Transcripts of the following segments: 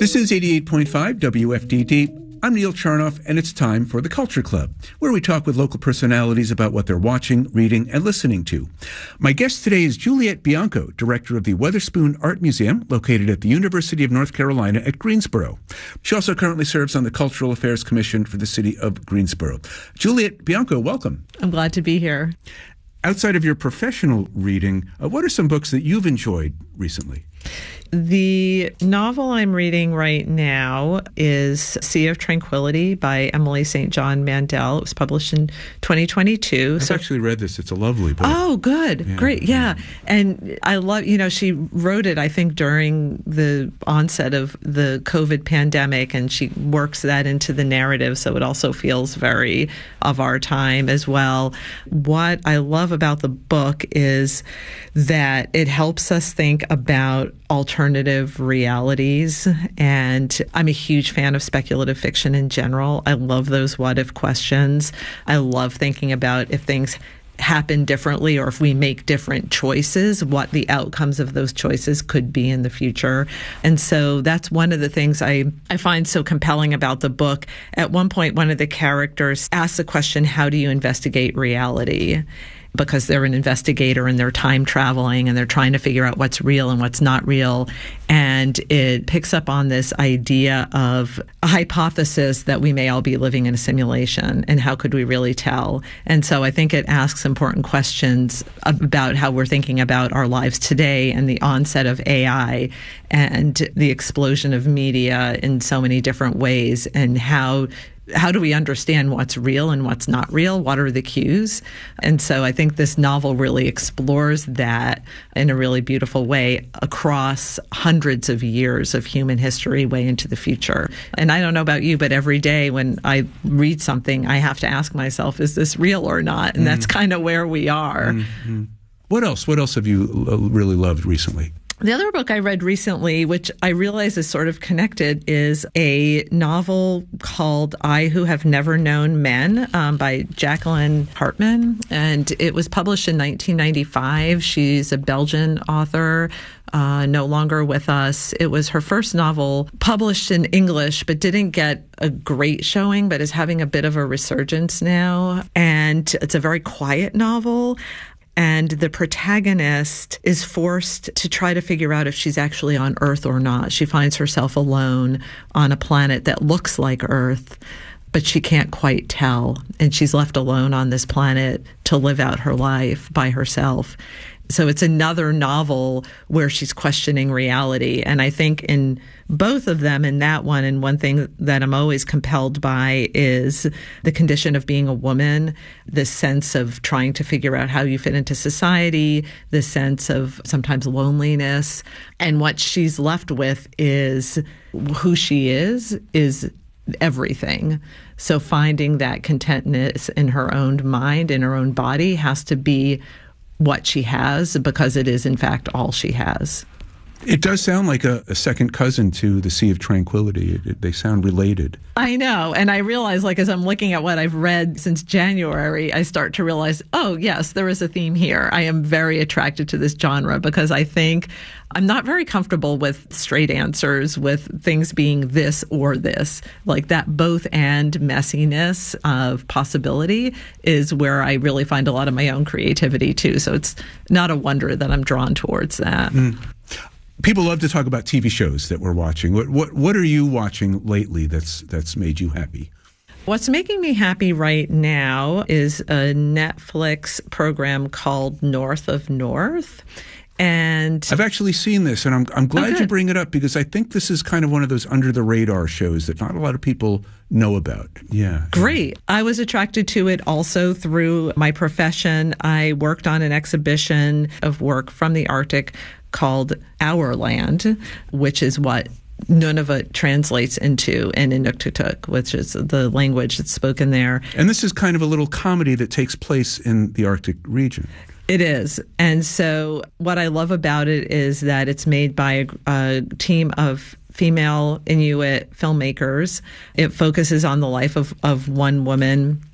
This is 88.5 WFDD. I'm Neil Charnoff, and it's time for The Culture Club, where we talk with local personalities about what they're watching, reading, and listening to. My guest today is Juliet Bianco, director of the Weatherspoon Art Museum, located at the University of North Carolina at Greensboro. She also currently serves on the Cultural Affairs Commission for the city of Greensboro. Juliet Bianco, welcome. I'm glad to be here. Outside of your professional reading, what are some books that you've enjoyed recently? The novel I'm reading right now is Sea of Tranquility by Emily St. John Mandel. It was published in 2022. I've actually read this. It's a lovely book. Oh, good. Yeah, great. Yeah. And I love, she wrote it, I think, during the onset of the COVID pandemic, and she works that into the narrative, so it also feels very of our time as well. What I love about the book is that it helps us think about alternative realities. And I'm a huge fan of speculative fiction in general. I love those what if questions. I love thinking about if things happen differently or if we make different choices, what the outcomes of those choices could be in the future. And so that's one of the things I find so compelling about the book. At one point, one of the characters asks the question, how do you investigate reality? Because they're an investigator and they're time traveling and they're trying to figure out what's real and what's not real. And it picks up on this idea of a hypothesis that we may all be living in a simulation, and how could we really tell? And so I think it asks important questions about how we're thinking about our lives today and the onset of AI and the explosion of media in so many different ways, and how do we understand what's real and what's not real? What are the cues? And so I think this novel really explores that in a really beautiful way across hundreds of years of human history way into the future. And I don't know about you, but every day when I read something, I have to ask myself, is this real or not? And that's kind of where we are. Mm-hmm. What else? What else have you really loved recently? The other book I read recently, which I realize is sort of connected, is a novel called I Who Have Never Known Men by Jacqueline Hartman. And it was published in 1995. She's a Belgian author, no longer with us. It was her first novel published in English, but didn't get a great showing, but is having a bit of a resurgence now. And it's a very quiet novel. And the protagonist is forced to try to figure out if she's actually on Earth or not. She finds herself alone on a planet that looks like Earth, but she can't quite tell. And she's left alone on this planet to live out her life by herself. So it's another novel where she's questioning reality. And I think in both of them, in that one, and one thing that I'm always compelled by is the condition of being a woman, the sense of trying to figure out how you fit into society, the sense of sometimes loneliness. And what she's left with is who she is everything. So finding that contentness in her own mind, in her own body, has to be what she has, because it is, in fact, all she has. It does sound like a second cousin to the Sea of Tranquility. They sound related. I know. And I realize, as I'm looking at what I've read since January, I start to realize, oh, yes, there is a theme here. I am very attracted to this genre because I think I'm not very comfortable with straight answers, with things being this or this. Like that both and messiness of possibility is where I really find a lot of my own creativity, too. So it's not a wonder that I'm drawn towards that. People love to talk about TV shows that we're watching. What are you watching lately that's made you happy? What's making me happy right now is a Netflix program called North of North. And I've actually seen this, and I'm glad you bring it up, because I think this is kind of one of those under-the-radar shows that not a lot of people know about. Yeah. Great. I was attracted to it also through my profession. I worked on an exhibition of work from the Arctic called Our Land, which is what Nunavut translates into in Inuktitut, which is the language that's spoken there. And this is kind of a little comedy that takes place in the Arctic region. It is. And so what I love about it is that it's made by a team of female Inuit filmmakers. It focuses on the life of one woman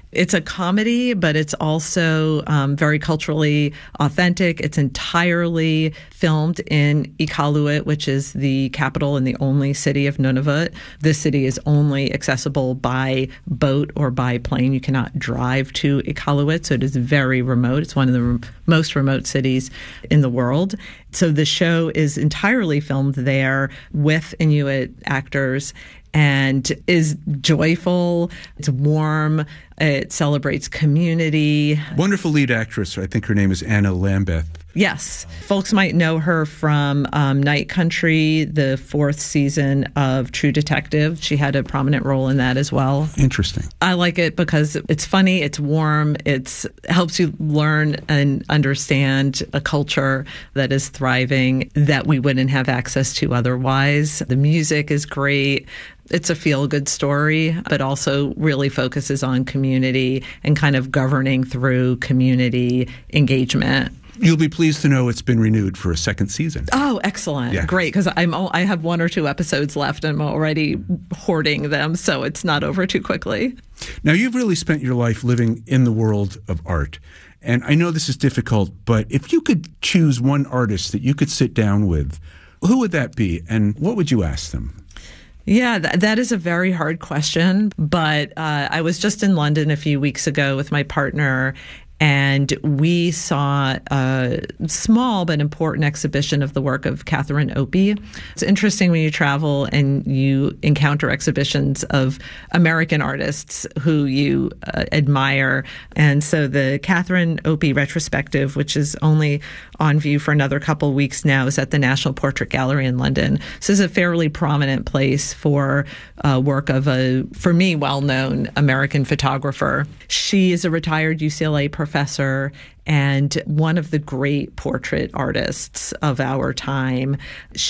It's a comedy, but it's also very culturally authentic. It's entirely filmed in Iqaluit, which is the capital and the only city of Nunavut. This city is only accessible by boat or by plane. You cannot drive to Iqaluit, so it is very remote. It's one of the most remote cities in the world. So the show is entirely filmed there with Inuit actors and is joyful. It's warm. It celebrates community. Wonderful lead actress. I think her name is Anna Lambeth. Yes. Folks might know her from Night Country, the 4th season of True Detective. She had a prominent role in that as well. Interesting. I like it because it's funny, it's warm, it helps you learn and understand a culture that is thriving that we wouldn't have access to otherwise. The music is great. It's a feel-good story, but also really focuses on community and kind of governing through community engagement. You'll be pleased to know it's been renewed for a 2nd season. Oh, excellent. Yeah. Great, because I have 1 or 2 episodes left and I'm already hoarding them, so it's not over too quickly. Now, you've really spent your life living in the world of art. And I know this is difficult, but if you could choose one artist that you could sit down with, who would that be and what would you ask them? Yeah, that is a very hard question, but I was just in London a few weeks ago with my partner, and we saw a small but important exhibition of the work of Catherine Opie. It's interesting when you travel and you encounter exhibitions of American artists who you admire. And so the Catherine Opie retrospective, which is only on view for another couple of weeks now, is at the National Portrait Gallery in London. This is a fairly prominent place for work of a, for me, well-known American photographer. She is a retired UCLA professor and one of the great portrait artists of our time.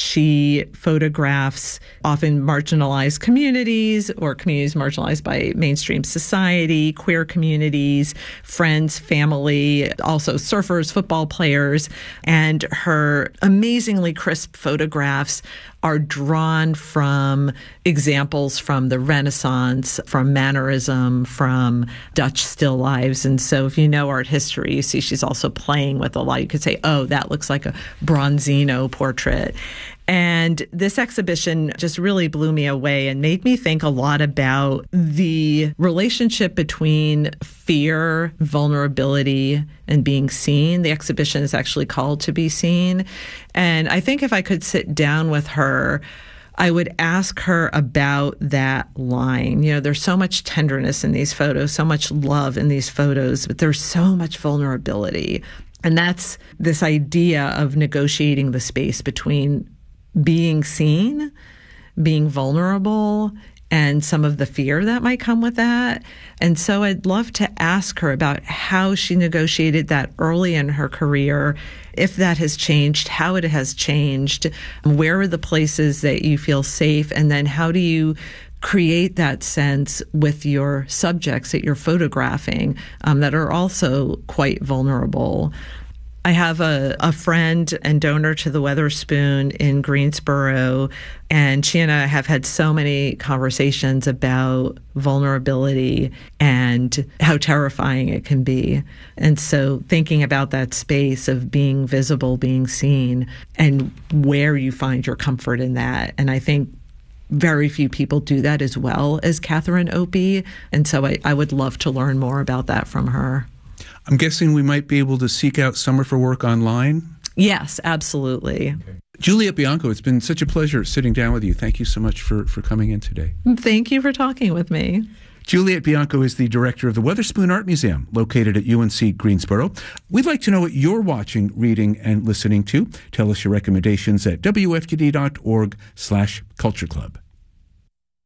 She photographs often marginalized communities or communities marginalized by mainstream society, queer communities, friends, family, also surfers, football players. And her amazingly crisp photographs are drawn from examples from the Renaissance, from mannerism, from Dutch still lifes. And so if you know art history, you see she's also playing with a lot. You could say, oh, that looks like a Bronzino portrait. And this exhibition just really blew me away and made me think a lot about the relationship between fear, vulnerability, and being seen. The exhibition is actually called To Be Seen. And I think if I could sit down with her, I would ask her about that line. You know, there's so much tenderness in these photos, so much love in these photos, but there's so much vulnerability. And that's this idea of negotiating the space between being seen, being vulnerable, and some of the fear that might come with that. And so I'd love to ask her about how she negotiated that early in her career, if that has changed, how it has changed, where are the places that you feel safe, and then how do you create that sense with your subjects that you're photographing that are also quite vulnerable. I have a friend and donor to the Weatherspoon in Greensboro, and she and I have had so many conversations about vulnerability and how terrifying it can be. And so thinking about that space of being visible, being seen, and where you find your comfort in that. And I think very few people do that as well as Catherine Opie. And so I would love to learn more about that from her. I'm guessing we might be able to seek out some of her work online? Yes, absolutely. Okay. Juliette Bianco, it's been such a pleasure sitting down with you. Thank you so much for coming in today. Thank you for talking with me. Juliette Bianco is the director of the Weatherspoon Art Museum, located at UNC Greensboro. We'd like to know what you're watching, reading, and listening to. Tell us your recommendations at WFTD.org/Culture Club.